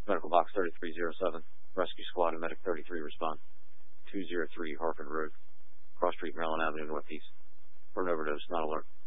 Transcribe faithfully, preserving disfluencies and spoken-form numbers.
Medical box thirty-three oh seven. Rescue squad and medic thirty-three respond. two oh three Harford Road, Cross Street, Maryland Avenue Northeast. For an overdose, not alert.